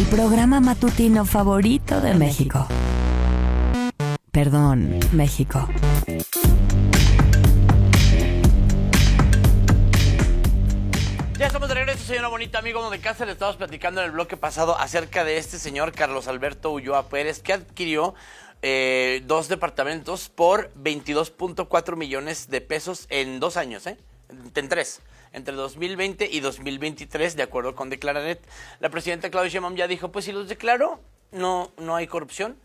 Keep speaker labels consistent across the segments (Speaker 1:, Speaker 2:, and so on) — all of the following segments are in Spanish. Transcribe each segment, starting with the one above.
Speaker 1: el programa matutino favorito de México. Perdón, México.
Speaker 2: Ya estamos de regreso, señora bonita, amigo de casa. Le estamos platicando en el bloque pasado acerca de este señor Carlos Alberto Ulloa Pérez, que adquirió 2 departamentos por 22.4 millones de pesos en 2 años, en 3, entre 2020 y 2023, de acuerdo con Declaranet. La presidenta Claudia Sheinbaum ya dijo, pues si los declaro, no hay corrupción,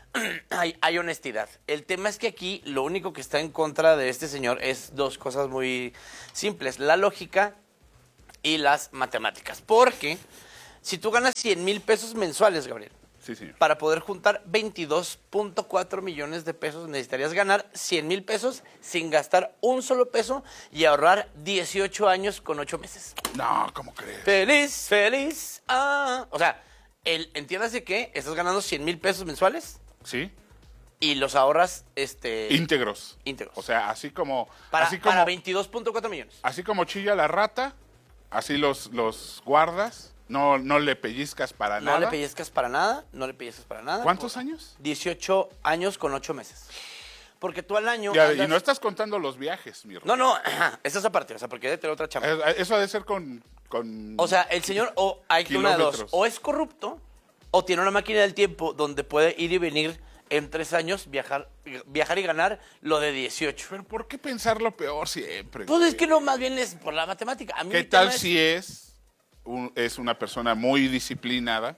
Speaker 2: hay honestidad. El tema es que aquí lo único que está en contra de este señor es 2 cosas muy simples: la lógica y las matemáticas. Porque si tú ganas 100,000 pesos mensuales, Gabriel,
Speaker 3: sí, señor,
Speaker 2: para poder juntar 22.4 millones de pesos, necesitarías ganar 100,000 pesos sin gastar un solo peso y ahorrar 18 años con 8 meses.
Speaker 3: No, ¿cómo crees?
Speaker 2: Feliz, feliz. O sea, entiéndase que estás ganando 100,000 pesos mensuales
Speaker 3: Sí.
Speaker 2: y los ahorras
Speaker 3: Íntegros. O sea, así como...
Speaker 2: para 22.4 millones.
Speaker 3: Así como chilla la rata, así los guardas. No le pellizcas para nada.
Speaker 2: No le pellizcas para nada,
Speaker 3: ¿Cuántos años?
Speaker 2: 18 años con 8 meses. Porque tú al año...
Speaker 3: Ya, y no estás contando los viajes, mi Rey.
Speaker 2: No, esa es aparte, o sea, porque debe tener otra chamba.
Speaker 3: Eso ha de ser con
Speaker 2: O sea, el señor, o hay que una de dos, o es corrupto, o tiene una máquina del tiempo donde puede ir y venir en 3 años, viajar y ganar lo de 18.
Speaker 3: Pero ¿por qué pensar lo peor siempre?
Speaker 2: Pues es que no, más bien es por la matemática. A mí
Speaker 3: ¿Qué tal si es una persona muy disciplinada,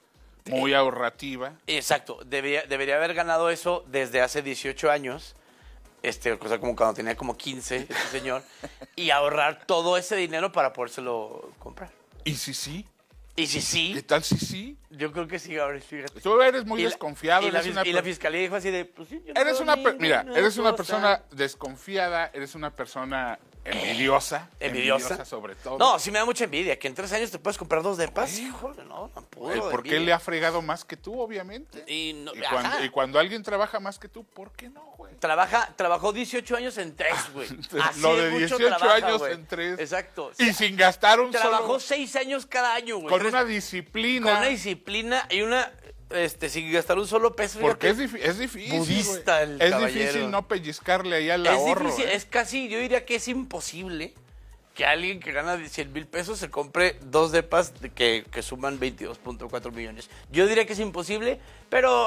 Speaker 3: muy ahorrativa?
Speaker 2: Exacto, debería haber ganado eso desde hace 18 años, cosa como cuando tenía como 15, este señor, y ahorrar todo ese dinero para podérselo comprar.
Speaker 3: ¿Y si sí?
Speaker 2: ¿Y si sí?
Speaker 3: ¿Qué tal si sí?
Speaker 2: Yo creo que sí, Gabriel, fíjate.
Speaker 3: Tú eres muy desconfiado.
Speaker 2: Y la fiscalía dijo así de, pues sí, yo no
Speaker 3: Eres
Speaker 2: veo
Speaker 3: eres una
Speaker 2: cosa.
Speaker 3: persona desconfiada, eres una persona envidiosa.
Speaker 2: ¿Envidiosa?
Speaker 3: Sobre todo.
Speaker 2: No, sí me da mucha envidia. Que en 3 años te puedes comprar 2 depas. Híjole, no puedo.
Speaker 3: ¿Por qué le ha fregado más que tú, obviamente?
Speaker 2: Y
Speaker 3: cuando alguien trabaja más que tú, ¿por qué no, güey?
Speaker 2: Trabajó 18 años en 3, güey. Así
Speaker 3: Lo de
Speaker 2: mucho
Speaker 3: 18
Speaker 2: trabaja,
Speaker 3: años
Speaker 2: güey.
Speaker 3: en 3.
Speaker 2: Exacto.
Speaker 3: Y sin gastar un
Speaker 2: Trabajó
Speaker 3: solo...
Speaker 2: 6 años cada año, güey.
Speaker 3: Con una disciplina.
Speaker 2: Con una disciplina y una... sin gastar un solo peso.
Speaker 3: Porque
Speaker 2: fíjate.
Speaker 3: es difícil,
Speaker 2: Budista
Speaker 3: güey.
Speaker 2: el
Speaker 3: Es
Speaker 2: caballero.
Speaker 3: difícil no pellizcarle ahí al ahorro.
Speaker 2: Es difícil, es casi, yo diría que es imposible que alguien que gana 100,000 pesos se compre 2 depas que suman 22.4 millones. Yo diría que es imposible, pero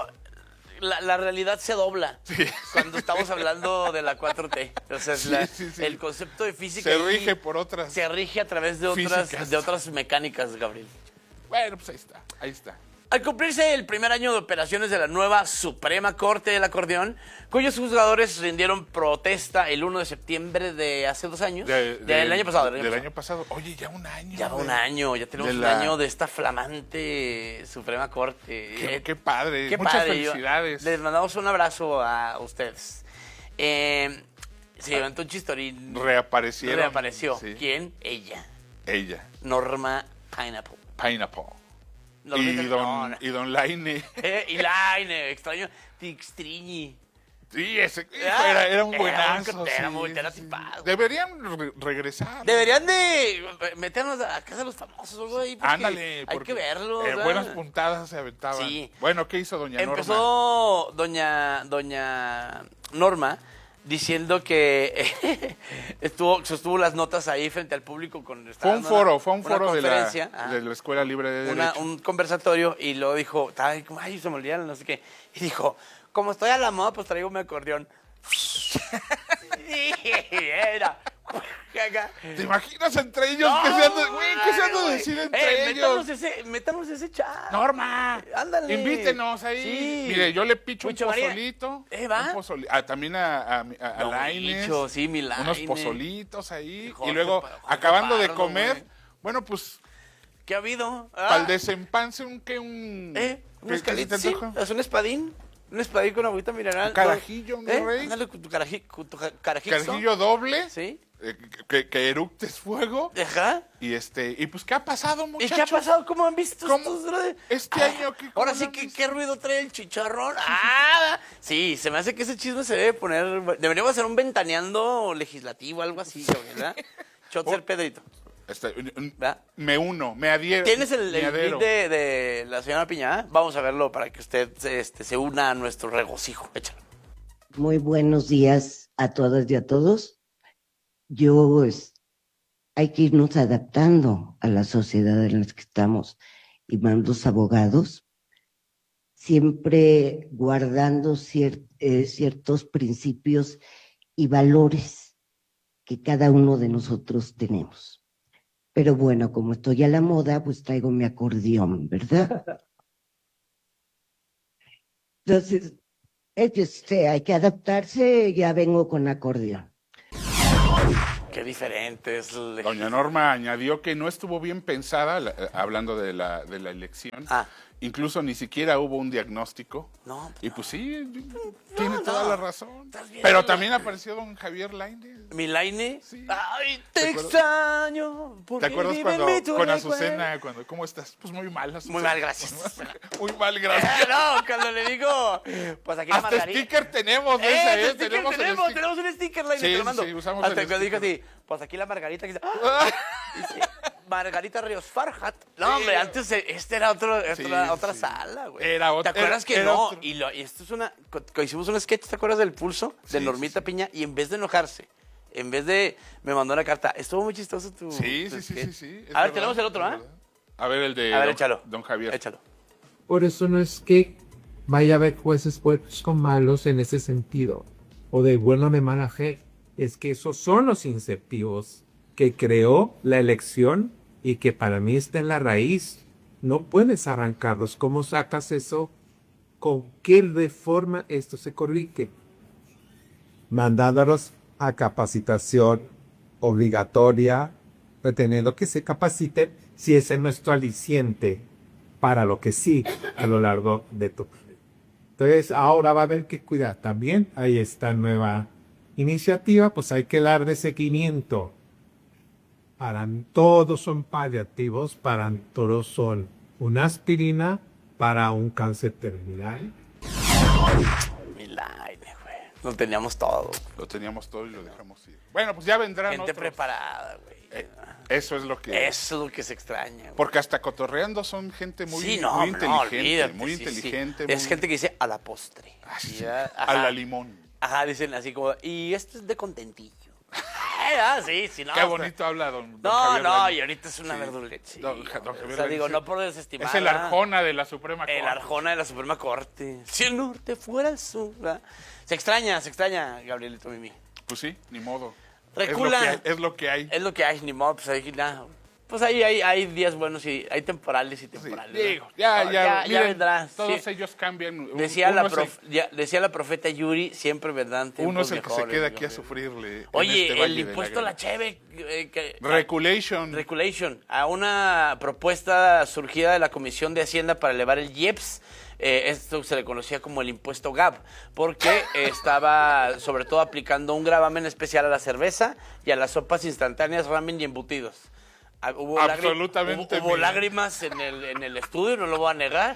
Speaker 2: la realidad se dobla cuando estamos hablando de la 4T. O sea, el concepto de física
Speaker 3: se rige por otras.
Speaker 2: Se rige a través de otras mecánicas, Gabriel.
Speaker 3: Bueno, pues ahí está.
Speaker 2: Al cumplirse el primer año de operaciones de la nueva Suprema Corte del Acordeón, cuyos juzgadores rindieron protesta el 1 de septiembre de hace 2 años, del año pasado.
Speaker 3: Del año pasado. Oye, ya un año.
Speaker 2: Ya va un año, ya tenemos un año de esta flamante Suprema Corte.
Speaker 3: Qué padre,
Speaker 2: qué
Speaker 3: muchas
Speaker 2: padre.
Speaker 3: felicidades.
Speaker 2: Les mandamos un abrazo a ustedes. Se levantó un chistorín. Reapareció.
Speaker 3: Sí.
Speaker 2: ¿Quién? Ella.
Speaker 3: Norma Pineapple. Y don Laine.
Speaker 2: Y Laine, extraño. Tixtriñi.
Speaker 3: Sí, ese era un buenazo.
Speaker 2: Era tipado.
Speaker 3: Deberían regresar.
Speaker 2: Deberían de meternos a casa de los famosos, güey.
Speaker 3: Ándale.
Speaker 2: Hay que verlo.
Speaker 3: Buenas puntadas se aventaban.
Speaker 2: Sí.
Speaker 3: Bueno, ¿qué hizo doña Norma?
Speaker 2: Empezó doña Norma diciendo que sostuvo las notas ahí frente al público. Fue un
Speaker 3: foro de la Escuela Libre de Derecho.
Speaker 2: Un conversatorio, y luego dijo, ay, se me olvidaron, no sé qué. Y dijo, como estoy a la moda, pues traigo mi acordeón. Era.
Speaker 3: ¿Te imaginas entre ellos? ¿Qué se han de decir entre ellos?
Speaker 2: Métanos ese chat.
Speaker 3: Norma,
Speaker 2: ándale.
Speaker 3: Invítenos ahí. Sí. Mire, yo le picho
Speaker 2: Mucho
Speaker 3: un pozolito. También a Lainez.
Speaker 2: Sí, mi Lainez.
Speaker 3: Unos pozolitos ahí. Jorge, y luego, acabando de comer, güey. Bueno, pues...
Speaker 2: ¿Qué ha habido?
Speaker 3: Para el desempance, un
Speaker 2: escalito, sí. Es un espadín. Un espadín con agüita mineral.
Speaker 3: Un carajillo, mi rey.
Speaker 2: Ándale con tu carajillo.
Speaker 3: Carajillo doble.
Speaker 2: Sí.
Speaker 3: Que eructes fuego.
Speaker 2: Ajá.
Speaker 3: Y pues, ¿qué ha pasado, muchachos?
Speaker 2: ¿Y qué ha pasado? ¿Cómo han visto estos?
Speaker 3: Este año,
Speaker 2: ahora sí que, ¿qué ruido trae el chicharrón? Sí, se me hace que ese chisme se debe poner... Deberíamos hacer un ventaneando legislativo, algo así, ¿verdad? Chotzer Pedrito. ¿verdad?
Speaker 3: Me uno, me adhiero.
Speaker 2: ¿Tienes el
Speaker 3: me
Speaker 2: link
Speaker 3: adhiero.
Speaker 2: de la señora Piña? Vamos a verlo para que usted se una a nuestro regocijo. Échalo.
Speaker 4: Muy buenos días a todas y a todos. Hay que irnos adaptando a la sociedad en la que estamos y más los abogados, siempre guardando ciertos principios y valores que cada uno de nosotros tenemos. Pero bueno, como estoy a la moda, pues traigo mi acordeón, ¿verdad? Entonces, hay que adaptarse, ya vengo con acordeón.
Speaker 2: Qué diferente es.
Speaker 3: Doña Norma añadió que no estuvo bien pensada, hablando de la elección. Incluso ni siquiera hubo un diagnóstico.
Speaker 2: No.
Speaker 3: Y pues sí, tiene toda la razón.
Speaker 2: Bien,
Speaker 3: Pero también apareció don Javier Lainez.
Speaker 2: ¿Mi Laine?
Speaker 3: Sí.
Speaker 2: Ay, te
Speaker 3: ¿Te acuerdas?
Speaker 2: extraño.
Speaker 3: ¿Te acuerdas cuando con Azucena, ¿cómo estás? Pues muy mal, Azucena.
Speaker 2: Muy mal, gracias.
Speaker 3: Muy mal, gracias.
Speaker 2: No, cuando le digo, pues aquí la
Speaker 3: Hasta
Speaker 2: margarita.
Speaker 3: sticker tenemos de esa, ¿eh?
Speaker 2: Tenemos un sticker, Laine,
Speaker 3: Sí,
Speaker 2: te lo mando.
Speaker 3: sí, usamos
Speaker 2: Hasta
Speaker 3: el
Speaker 2: que dijo
Speaker 3: sticker.
Speaker 2: así, pues aquí la margarita. Dice, Margarita Ríos Farhat. No, hombre, antes era otra sala, güey.
Speaker 3: Era otra.
Speaker 2: ¿Te acuerdas que
Speaker 3: era
Speaker 2: no?
Speaker 3: otro.
Speaker 2: Y esto es hicimos un sketch, ¿te acuerdas del pulso? De
Speaker 3: Sí,
Speaker 2: Normita Piña, y en vez de enojarse, en vez de, me mandó una carta. Estuvo muy chistoso tu
Speaker 3: Sí.
Speaker 2: sketch.
Speaker 3: Es
Speaker 2: A ver,
Speaker 3: verdad,
Speaker 2: tenemos el otro,
Speaker 3: es
Speaker 2: ¿ah?
Speaker 3: verdad. A ver, el de
Speaker 2: A ver, échalo.
Speaker 3: don Javier.
Speaker 2: Échalo.
Speaker 5: Por eso no es que vaya a haber jueces buenos con malos en ese sentido, o de bueno o de mala fe. Es que esos son los incentivos que creó la elección y que para mí está en la raíz. No puedes arrancarlos. ¿Cómo sacas eso? ¿Con qué reforma esto se corrige? Mandándolos a capacitación obligatoria, pretendiendo que se capaciten si ese es nuestro aliciente para lo que sí a lo largo de tu vida. Entonces ahora va a haber que cuidar también. Hay esta nueva iniciativa, pues hay que darle seguimiento. Para todos son paliativos, para todos son una aspirina para un cáncer terminal.
Speaker 2: Mi Laine, güey. Lo teníamos todo.
Speaker 3: Lo teníamos todo y lo dejamos ir. Bueno, pues ya vendrán
Speaker 2: Gente
Speaker 3: otros.
Speaker 2: preparada, güey.
Speaker 3: Eso es lo que...
Speaker 2: Eso es lo que se extraña, güey.
Speaker 3: Porque hasta cotorreando son gente muy,
Speaker 2: Sí, no,
Speaker 3: muy
Speaker 2: no,
Speaker 3: inteligente.
Speaker 2: olvídate,
Speaker 3: muy
Speaker 2: sí,
Speaker 3: inteligente.
Speaker 2: sí. Es
Speaker 3: muy-
Speaker 2: gente que dice a la postre.
Speaker 3: Ah, sí,
Speaker 2: Ya,
Speaker 3: a
Speaker 2: ajá.
Speaker 3: la limón.
Speaker 2: Ajá, dicen así como, y esto es de contentillo. Sí, no.
Speaker 3: Qué bonito habla don
Speaker 2: No,
Speaker 3: Javier
Speaker 2: no,
Speaker 3: Lainez.
Speaker 2: y ahorita es una
Speaker 3: Sí.
Speaker 2: verduleta. Sí,
Speaker 3: Don Javier
Speaker 2: o sea,
Speaker 3: Lainez
Speaker 2: digo,
Speaker 3: es-
Speaker 2: no por desestimar.
Speaker 3: Es el Arjona de la Suprema Corte.
Speaker 2: El Arjona de la Suprema Corte. Si el norte fuera el sur. ¿Verdad? Se extraña, Gabrielito Mimi.
Speaker 3: Pues sí, ni modo.
Speaker 2: Recula.
Speaker 3: Es lo que hay.
Speaker 2: Es lo que hay, ni modo, pues ahí nada. Pues ahí hay días buenos y hay temporales y
Speaker 3: Sí,
Speaker 2: temporales.
Speaker 3: digo,
Speaker 2: ¿no?
Speaker 3: ya miren,
Speaker 2: vendrá.
Speaker 3: Todos
Speaker 2: Sí.
Speaker 3: ellos cambian.
Speaker 2: Decía
Speaker 3: Uno
Speaker 2: decía la profeta Yuri, siempre vendrán tiempos
Speaker 3: Uno es el que se
Speaker 2: mejores,
Speaker 3: queda
Speaker 2: ¿no?
Speaker 3: aquí a sufrirle. en
Speaker 2: Oye,
Speaker 3: este
Speaker 2: el
Speaker 3: Valle de
Speaker 2: impuesto a la
Speaker 3: Lágrimas.
Speaker 2: cheve.
Speaker 3: Regulation.
Speaker 2: A una propuesta surgida de la Comisión de Hacienda para elevar el IEPS. Esto se le conocía como el impuesto GAP, porque estaba sobre todo aplicando un gravamen especial a la cerveza y a las sopas instantáneas, ramen y embutidos. Hubo
Speaker 3: Absolutamente
Speaker 2: hubo
Speaker 3: bien.
Speaker 2: lágrimas en el estudio, no lo voy a negar.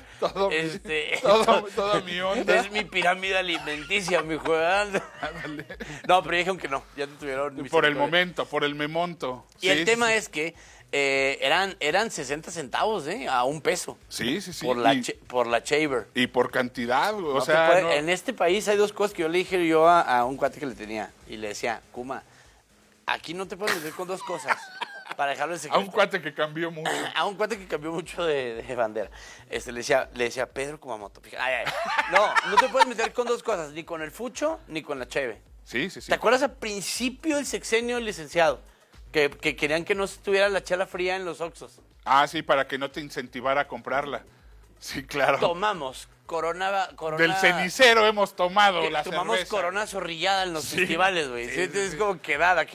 Speaker 3: Toda mi onda.
Speaker 2: Es mi pirámide alimenticia, mi juegan. No, pero dijeron que no, ya te tuvieron.
Speaker 3: Por el momento, por el memonto.
Speaker 2: Y el tema es que eran 60 centavos, a $1.
Speaker 3: Sí, sí, sí.
Speaker 2: Por la Shaver.
Speaker 3: Y por cantidad, o
Speaker 2: No
Speaker 3: sea...
Speaker 2: te puede-
Speaker 3: no-
Speaker 2: En este país hay dos cosas que yo le dije yo a un cuate que le tenía. Y le decía, Kuma, aquí no te puedes meter con dos cosas. Para dejarlo en
Speaker 3: a
Speaker 2: secreto.
Speaker 3: un cuate que cambió mucho.
Speaker 2: A un cuate que cambió mucho de bandera. Le decía Pedro Kumamoto. Ay. No te puedes meter con dos cosas, ni con el fucho, ni con la cheve.
Speaker 3: Sí, sí, sí.
Speaker 2: ¿Te acuerdas al principio del sexenio del licenciado? Que querían que no estuviera la chela fría en los Oxxos.
Speaker 3: Ah, sí, para que no te incentivara a comprarla. Sí, claro.
Speaker 2: Tomamos Corona.
Speaker 3: Del cenicero hemos tomado la
Speaker 2: Tomamos
Speaker 3: cerveza.
Speaker 2: Corona zorrillada en los
Speaker 3: Sí.
Speaker 2: festivales, güey.
Speaker 3: Sí,
Speaker 2: Sí,
Speaker 3: sí,
Speaker 2: es
Speaker 3: sí.
Speaker 2: como quedada.